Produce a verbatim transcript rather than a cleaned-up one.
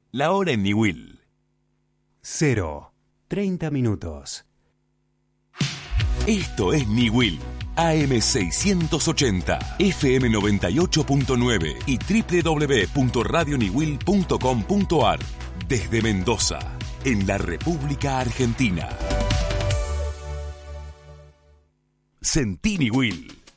La hora en Niwil. Cero. treinta minutos. Esto es Niwil. A M seiscientos ochenta, F M noventa y ocho punto nueve y doble u doble u doble u punto radio niwil punto com punto a r. Desde Mendoza, en la República Argentina. Sentí Niwil.